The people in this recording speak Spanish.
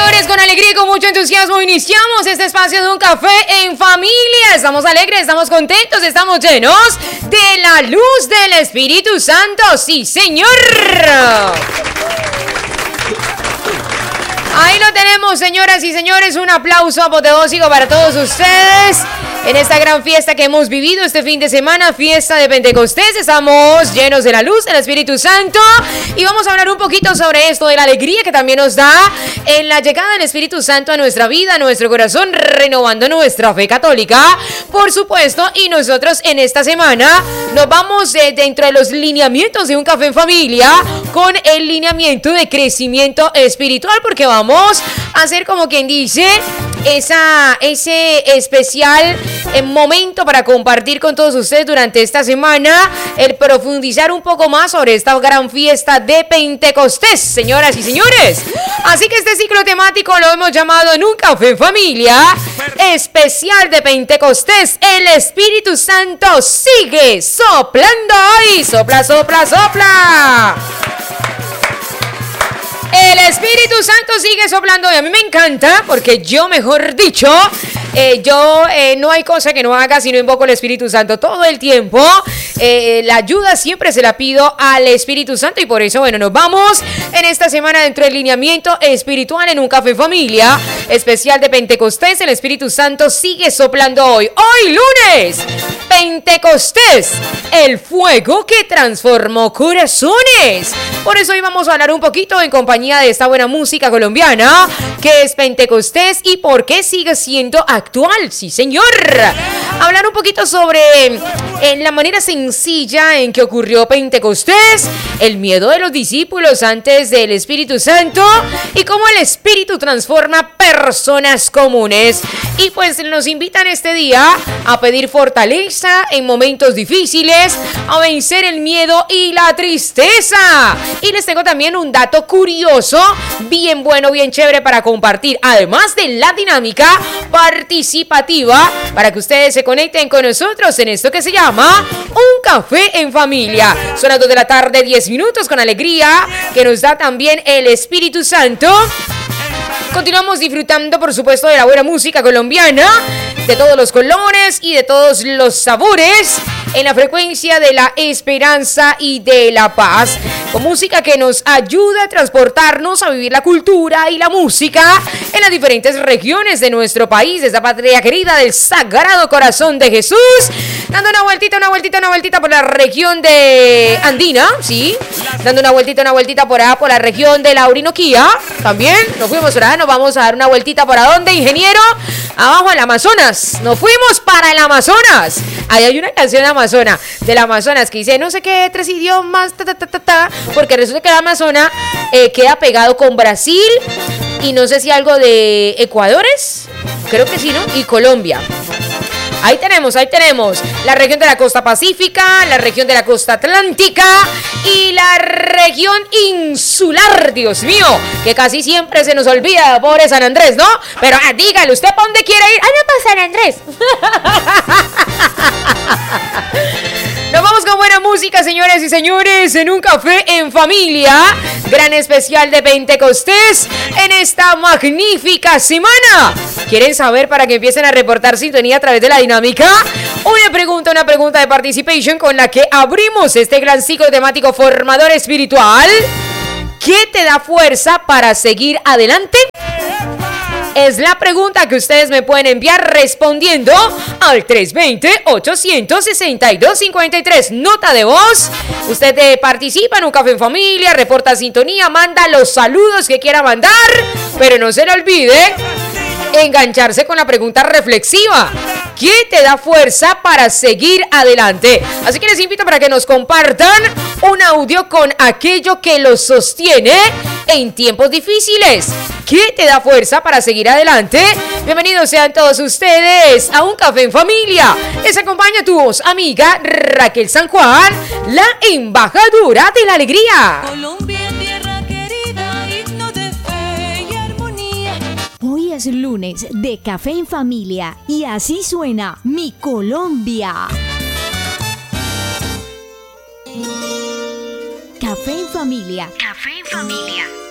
señores, con alegría y con mucho entusiasmo iniciamos este espacio de un café en familia. Estamos alegres, estamos contentos, estamos llenos de la luz del Espíritu Santo. ¡Sí, señor! Ahí lo tenemos, señoras y señores. Un aplauso apoteósico para todos ustedes en esta gran fiesta que hemos vivido este fin de semana, fiesta de Pentecostés. Estamos llenos de la luz del Espíritu Santo y vamos a hablar un poquito sobre esto de la alegría que también nos da en la llegada del Espíritu Santo a nuestra vida, a nuestro corazón, renovando nuestra fe católica, por supuesto. Y nosotros en esta semana nos vamos dentro de los lineamientos de un café en familia con el lineamiento de crecimiento espiritual, porque vamos a hacer, como quien dice, ese especial momento para compartir con todos ustedes durante esta semana, el profundizar un poco más sobre esta gran fiesta de Pentecostés, señoras y señores. Así que este ciclo temático lo hemos llamado en un café en familia especial de Pentecostés. El Espíritu Santo sigue soplando hoy. Sopla, sopla, sopla. El Espíritu Santo sigue soplando y a mí me encanta porque yo, mejor dicho, no hay cosa que no haga si no invoco al Espíritu Santo todo el tiempo. La ayuda siempre se la pido al Espíritu Santo y por eso, bueno, nos vamos en esta semana dentro del lineamiento espiritual en un café familia especial de Pentecostés. El Espíritu Santo sigue soplando hoy. Hoy lunes, Pentecostés, el fuego que transformó corazones. Por eso hoy vamos a hablar un poquito en compañía de esta buena música colombiana que es Pentecostés y por qué sigue siendo actual. Sí, señor. Hablar un poquito sobre la manera sencilla en que ocurrió Pentecostés, el miedo de los discípulos antes del Espíritu Santo y cómo el Espíritu transforma personas comunes. Y pues nos invitan este día a pedir fortaleza en momentos difíciles, a vencer el miedo y la tristeza. Y les tengo también un dato curioso, bien bueno, bien chévere para compartir, además de la dinámica participativa, para que ustedes se conecten con nosotros en esto que se llama un café en familia. Son las 2 de la tarde, 10 minutos, con alegría que nos da también el Espíritu Santo. Continuamos disfrutando, por supuesto, de la buena música colombiana, de todos los colores y de todos los sabores, en la frecuencia de la esperanza y de la paz, con música que nos ayuda a transportarnos a vivir la cultura y la música en las diferentes regiones de nuestro país, de esta patria querida del Sagrado Corazón de Jesús, dando una vueltita por la región de Andina, sí, dando una vueltita por allá, por la región de la Orinoquía, también nos fuimos por allá, nos vamos a dar una vueltita por ¿a dónde, ingeniero? Abajo al Amazonas, nos fuimos para el Amazonas. Ahí hay una canción del Amazonas que dice no sé qué, 3 idiomas, porque resulta que el Amazonas queda pegado con Brasil y no sé si algo de Ecuadores, creo que sí, ¿no? Y Colombia. Ahí tenemos la región de la costa pacífica, la región de la costa atlántica y la región insular, Dios mío, que casi siempre se nos olvida, pobre San Andrés, ¿no? Pero dígale, ¿usted para dónde quiere ir? No, para San Andrés. Nos vamos con buena música, señores y señores, en un café en familia, gran especial de Pentecostés en esta magnífica semana. ¿Quieren saber para que empiecen a reportar sintonía a través de la dinámica? Una pregunta de participation con la que abrimos este gran ciclo temático formador espiritual. ¿Qué te da fuerza para seguir adelante? Es la pregunta que ustedes me pueden enviar respondiendo al 320-862-53. Nota de voz. Usted participa en un café en familia, reporta sintonía, manda los saludos que quiera mandar, pero no se le olvide engancharse con la pregunta reflexiva. ¿Qué te da fuerza para seguir adelante? Así que les invito para que nos compartan un audio con aquello que los sostiene en tiempos difíciles. ¿Qué te da fuerza para seguir adelante? Bienvenidos sean todos ustedes a un café en familia. Les acompaña tu voz amiga Raquel San Juan, la embajadora de la alegría. Colombia, tierra querida, himno de fe y armonía. Hoy es lunes de Café en Familia y así suena Mi Colombia. Café en Familia. Café en Familia.